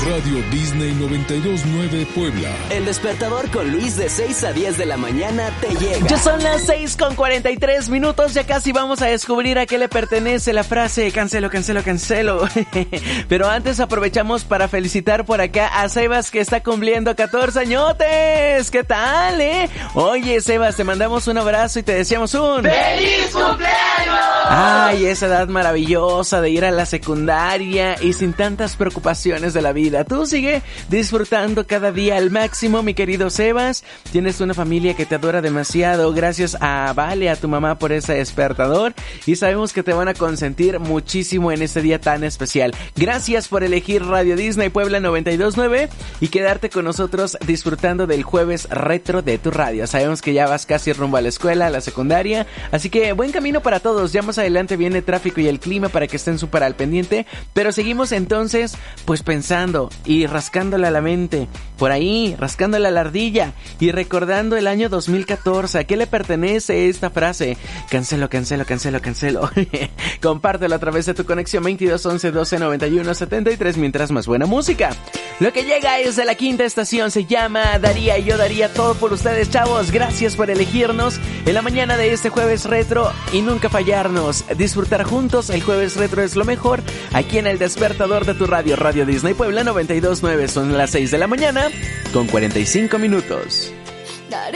Radio Disney 92.9 Puebla. El despertador con Luis de 6 a 10 de la mañana te llega. Ya son las 6:43, ya casi vamos a descubrir a qué le pertenece la frase cancelo, cancelo, cancelo. Pero antes aprovechamos para felicitar por acá a Sebas, que está cumpliendo 14 añotes. ¿Qué tal, Oye, Sebas, te mandamos un abrazo y te deseamos un ¡Feliz cumpleaños! Ay, esa edad maravillosa de ir a la secundaria y sin tantas preocupaciones de la vida. Tú sigue disfrutando cada día al máximo, mi querido Sebas. Tienes una familia que te adora demasiado. Gracias a Vale, a tu mamá por ese despertador. Y sabemos que te van a consentir muchísimo en este día tan especial. Gracias por elegir Radio Disney Puebla 92.9 y quedarte con nosotros disfrutando del jueves retro de tu radio. Sabemos que ya vas casi rumbo a la escuela, a la secundaria. Así que buen camino para todos. Ya más adelante viene tráfico y el clima para que estén súper al pendiente. Pero seguimos entonces pues pensando y rascándole a la mente, por ahí, rascándole a la ardilla y recordando el año 2014. ¿A qué le pertenece esta frase? Cancelo, cancelo, cancelo, cancelo. Compártelo a través de tu conexión 22 11 12 91 73 mientras más buena música. Lo que llega es de la quinta estación, se llama Daría, y yo daría todo por ustedes, chavos. Gracias por elegirnos en la mañana de este jueves retro y nunca fallarnos. Disfrutar juntos el jueves retro es lo mejor aquí en el despertador de tu radio, Radio Disney Puebla 92.9. Son las 6 de la mañana con 45 minutos.